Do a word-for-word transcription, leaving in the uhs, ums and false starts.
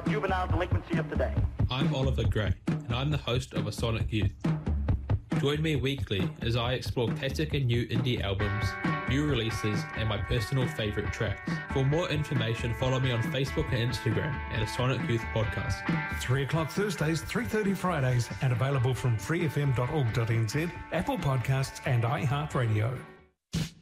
juvenile delinquency of today. I'm Oliver Gray, and I'm the host of A Sonic Youth. Join me weekly as I explore classic and new indie albums, new releases, and my personal favourite tracks. For more information, follow me on Facebook and Instagram at A Sonic Youth Podcast. three o'clock Thursdays, three thirty Fridays, and available from free f m dot org dot n z, Apple Podcasts, and iHeartRadio.